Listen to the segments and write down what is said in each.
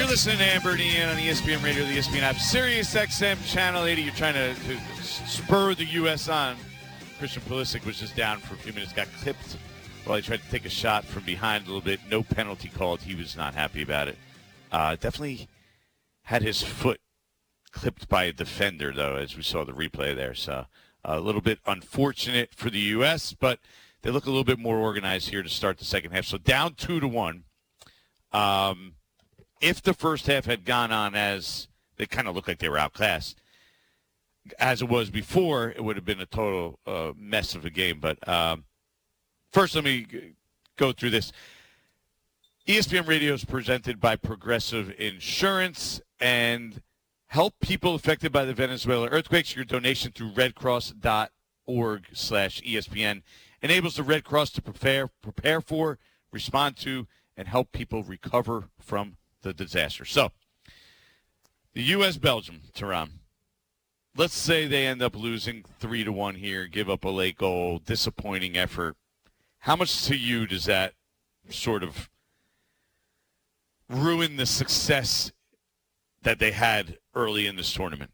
listening to Amber and Ian on ESPN Radio, the ESPN app, Sirius XM Channel 80. You're trying to spur the U.S. on. Christian Pulisic was just down for a few minutes, got clipped while he tried to take a shot from behind a little bit. No penalty called. He was not happy about it. Definitely had his foot clipped by a defender, though, as we saw the replay there. So a little bit unfortunate for the U.S., but they look a little bit more organized here to start the second half. So down 2-1. If the first half had gone on as they kind of looked like they were outclassed, as it was before, it would have been a total mess of a game. But first, let me go through this. ESPN Radio is presented by Progressive Insurance, and help people affected by the Venezuela earthquakes. Your donation through redcross.org/ESPN enables the Red Cross to prepare for, respond to, and help people recover from the disaster. So, the U.S.-Belgium, Tehran. Let's say they end up losing 3-1 here, give up a late goal, disappointing effort. How much to you does that sort of ruin the success that they had early in this tournament?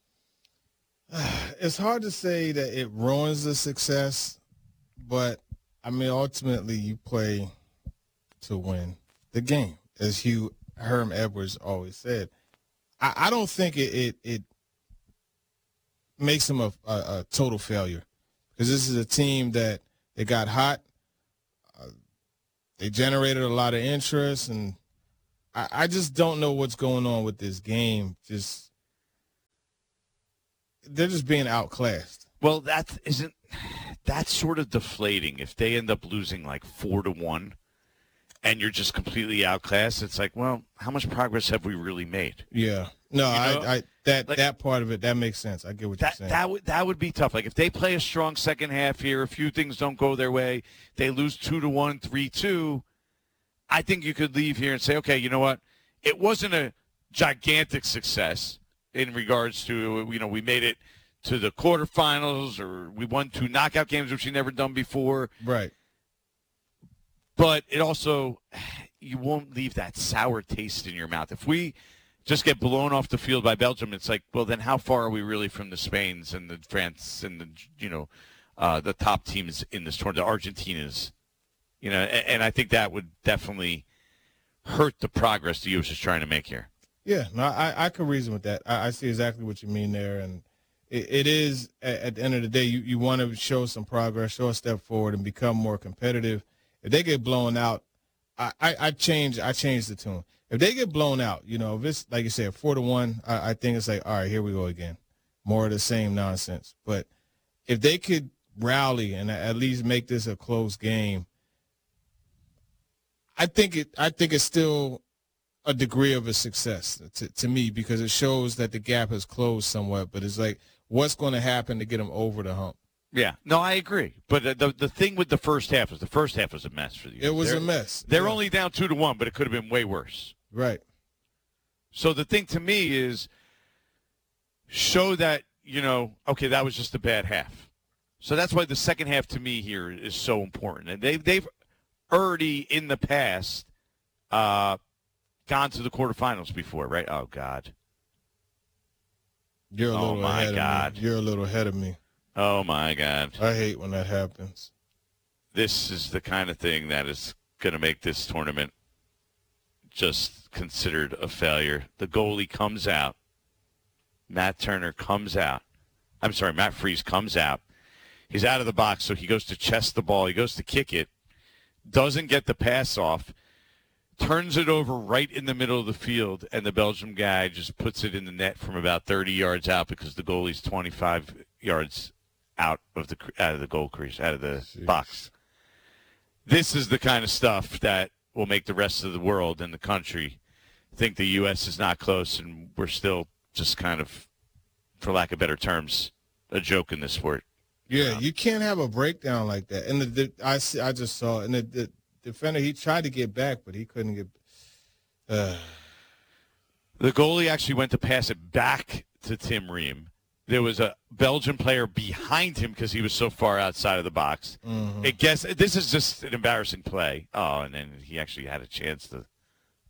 It's hard to say that it ruins the success, but, I mean, ultimately you play to win the game, as Herm Edwards always said. I don't think it makes them a total failure, because this is a team that they got hot. They generated a lot of interest, and I just don't know what's going on with this game. They're just being outclassed. Well, that's sort of deflating. If they end up losing like 4-1 and you're just completely outclassed, it's like, well, how much progress have we really made? Yeah. No, that part of it, that makes sense. I get what you're saying. That would be tough. Like if they play a strong second half here, a few things don't go their way, they lose 2-1, 3-2, I think you could leave here and say, okay, you know what? It wasn't a gigantic success in regards to, we made it to the quarterfinals, or we won 2 knockout games, which we never done before. Right. But it also, you won't leave that sour taste in your mouth. If we just get blown off the field by Belgium, it's like, well, then how far are we really from the Spains and the France and the top teams in this tournament, the Argentinas? And I think that would definitely hurt the progress the U.S. is trying to make here. Yeah, no, I can reason with that. I see exactly what you mean there, and it is, at the end of the day, you want to show some progress, show a step forward, and become more competitive. If they get blown out, I change the tune. If they get blown out, if it's, like you said, 4-1, I think it's like, all right, here we go again. More of the same nonsense. But if they could rally and at least make this a close game, I think it's still a degree of a success to me, because it shows that the gap has closed somewhat. But it's like, what's going to happen to get them over the hump? Yeah, no, I agree. But the thing with the first half was a mess for you. It was a mess. They're only down 2-1, but it could have been way worse. Right. So the thing to me is show that, okay, that was just a bad half. So that's why the second half to me here is so important. And they've already in the past gone to the quarterfinals before, right? Oh, God. You're a little ahead of me. You're a little ahead of me. Oh, my God. I hate when that happens. This is the kind of thing that is going to make this tournament just considered a failure. The goalie comes out. Matt Freese comes out. He's out of the box, so he goes to chest the ball. He goes to kick it. Doesn't get the pass off. Turns it over right in the middle of the field, and the Belgium guy just puts it in the net from about 30 yards out, because the goalie's 25 yards out of the goal crease, out of the box. This is the kind of stuff that will make the rest of the world and the country think the U.S. is not close, and we're still just kind of, for lack of better terms, a joke in this sport. Yeah, you can't have a breakdown like that. And I just saw, and the defender, he tried to get back, but he couldn't get. The goalie actually went to pass it back to Tim Ream. There was a Belgian player behind him because he was so far outside of the box. Mm-hmm. This is just an embarrassing play. Oh, and then he actually had a chance to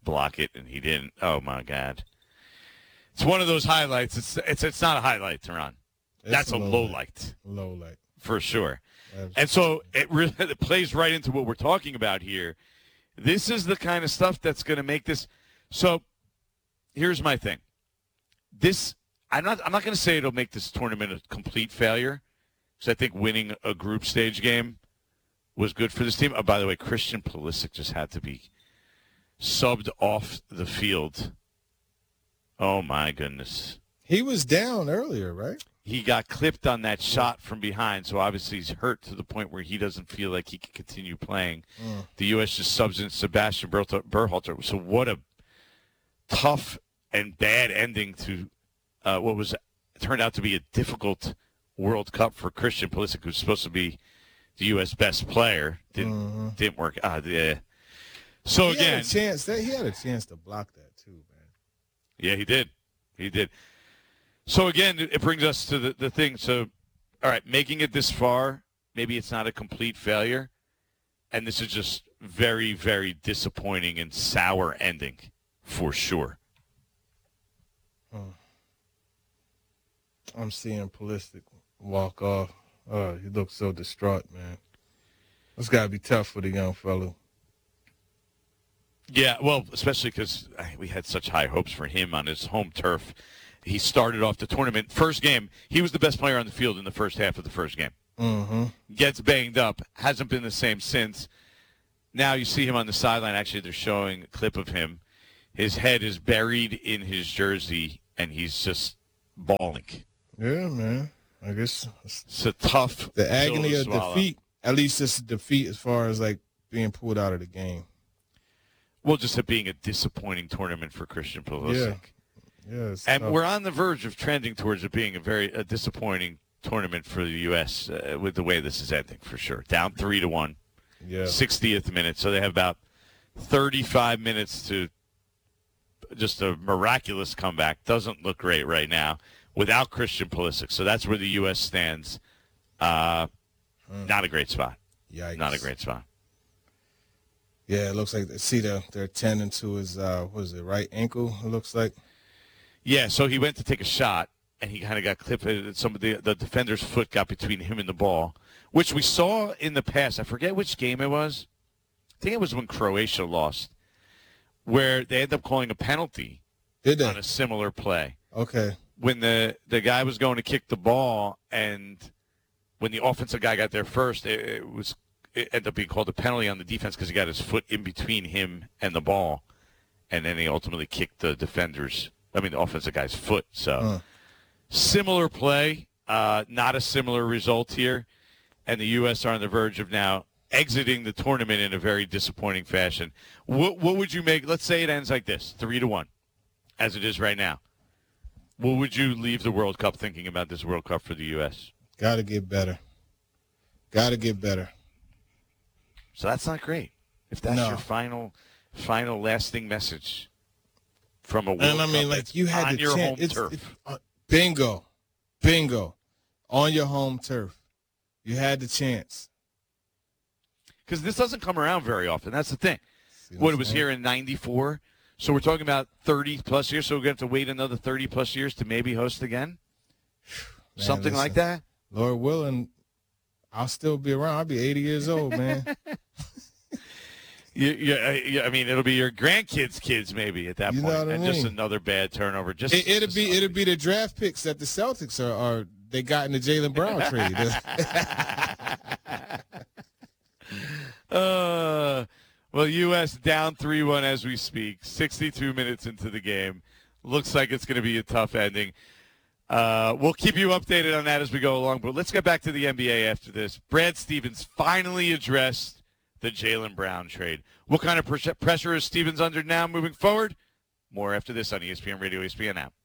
block it, and he didn't. Oh, my God. It's one of those highlights. It's not a highlight, Teron. That's a low light. Low light. For sure. Absolutely. And so it plays right into what we're talking about here. This is the kind of stuff that's going to make this. So here's my thing. I'm not going to say it'll make this tournament a complete failure, because I think winning a group stage game was good for this team. Oh, by the way, Christian Pulisic just had to be subbed off the field. Oh, my goodness. He was down earlier, right? He got clipped on that shot from behind, so obviously he's hurt to the point where he doesn't feel like he can continue playing. The U.S. just subs in Sebastian Berhalter. So what a tough and bad ending to what was turned out to be a difficult World Cup for Christian Pulisic, who's supposed to be the U.S. best player. Didn't work. Yeah. So he again, he had a chance to block that too, man. Yeah, he did. He did. So, again, it brings us to the thing. So, all right, making it this far, maybe it's not a complete failure. And this is just very, very disappointing and sour ending for sure. I'm seeing Pulisic walk off. Oh, he looks so distraught, man. It's got to be tough for the young fellow. Yeah, well, especially because we had such high hopes for him on his home turf. He started off the tournament. First game, he was the best player on the field in the first half of the first game. Gets banged up. Hasn't been the same since. Now you see him on the sideline. Actually, they're showing a clip of him. His head is buried in his jersey, and he's just bawling. Yeah, man. I guess it's a tough the agony pill to of swallow. defeat. At least it's a defeat as far as, like, being pulled out of the game. Well, just it being a disappointing tournament for Christian Pulisic. Yeah, and we're on the verge of trending towards it being a disappointing tournament for the U.S. With the way this is ending, for sure. Down 3-1, 60th minute. So they have about 35 minutes to just a miraculous comeback. Doesn't look great right now without Christian Pulisic. So that's where the U.S. stands. Not a great spot. Yikes. Not a great spot. Yeah, it looks like they're tending to his right ankle, it looks like. Yeah, so he went to take a shot, and he kind of got clipped. Some of the defender's foot got between him and the ball, which we saw in the past. I forget which game it was. I think it was when Croatia lost, where they ended up calling a penalty on a similar play. Okay. When the guy was going to kick the ball, and when the offensive guy got there first, it ended up being called a penalty on the defense because he got his foot in between him and the ball, and then he ultimately kicked the the offensive guy's foot. So similar play, not a similar result here, and the U.S. are on the verge of now exiting the tournament in a very disappointing fashion. What would you make? Let's say it ends like this, 3-1, as it is right now. What would you leave the World Cup thinking about this World Cup for the U.S.? Got to get better. Got to get better. So that's not great. If that's your final lasting message from a World Cup, and I mean, like, you had on the your chance. home turf. Bingo, on your home turf. You had the chance. Because this doesn't come around very often. That's the thing. It was here in '94. So we're talking about 30-plus years. So we're going to have to wait another 30-plus years to maybe host again? Man, Something like that? Lord willing, I'll still be around. I'll be 80 years old, man. I mean, it'll be your grandkids' kids maybe at that point, know what I mean? Just another bad turnover. It'll be the draft picks that the Celtics are they got in the Jaylen Brown trade. Well, U.S. down 3-1 as we speak. 62 minutes into the game. Looks like it's going to be a tough ending. We'll keep you updated on that as we go along. But let's get back to the NBA after this. Brad Stevens finally addressed the Jaylen Brown trade. What kind of pressure is Stevens under now moving forward? More after this on ESPN Radio, ESPN app.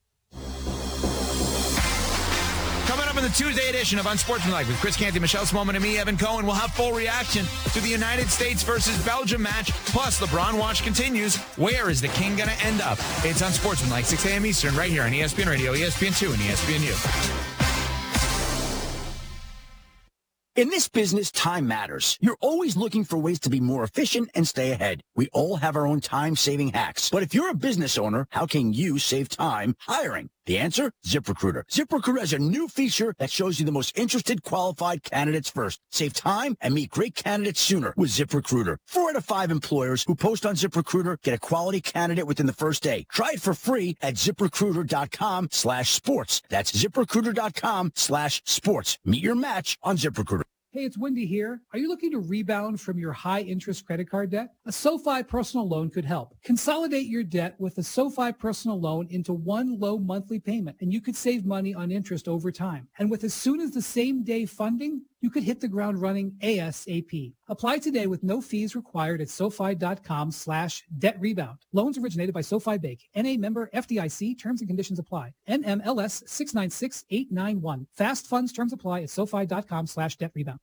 Coming up in the Tuesday edition of Unsportsmanlike with Chris Canty, Michelle Smallman, and me, Evan Cohen, we'll have full reaction to the United States versus Belgium match. Plus, LeBron watch continues. Where is the king going to end up? It's Unsportsmanlike, 6 a.m. Eastern, right here on ESPN Radio, ESPN2, and ESPNU. In this business, time matters. You're always looking for ways to be more efficient and stay ahead. We all have our own time-saving hacks. But if you're a business owner, how can you save time hiring? The answer? ZipRecruiter. ZipRecruiter has a new feature that shows you the most interested qualified candidates first. Save time and meet great candidates sooner with ZipRecruiter. 4 out of 5 employers who post on ZipRecruiter get a quality candidate within the first day. Try it for free at ZipRecruiter.com/sports. That's ZipRecruiter.com/sports. Meet your match on ZipRecruiter. Hey, it's Wendy here. Are you looking to rebound from your high-interest credit card debt? A SoFi personal loan could help. Consolidate your debt with a SoFi personal loan into one low monthly payment, and you could save money on interest over time. And with as soon as the same day funding, you could hit the ground running ASAP. Apply today with no fees required at SoFi.com/debt rebound. Loans originated by SoFi Bank. NA member FDIC. Terms and conditions apply. NMLS 696891. Fast funds terms apply at SoFi.com/debt rebound.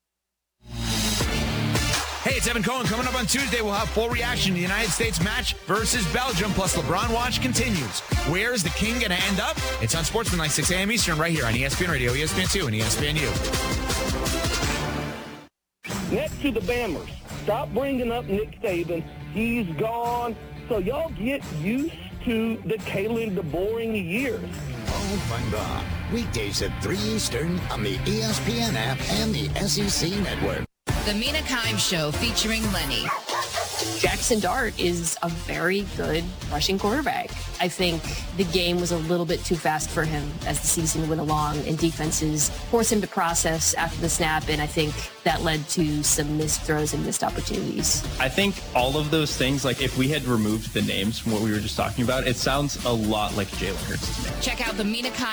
Hey, it's Evan Cohen. Coming up on Tuesday, we'll have full reaction to the United States match versus Belgium, plus LeBron Watch continues. Where's the king going to end up? It's on Sportsmanlike, 6 a.m. Eastern, right here on ESPN Radio, ESPN2, and ESPNU. Next to the Bammers, stop bringing up Nick Saban. He's gone. So y'all get used to the Kalen DeBoring years. Paul Feinbaum, weekdays at 3 Eastern on the ESPN app and the SEC Network. The Mina Kimes Show featuring Lenny. Jackson Dart is a very good rushing quarterback. I think the game was a little bit too fast for him as the season went along, and defenses forced him to process after the snap, and I think that led to some missed throws and missed opportunities. I think all of those things, like if we had removed the names from what we were just talking about, it sounds a lot like Jalen Hurts' name. Check out the Mina Kimes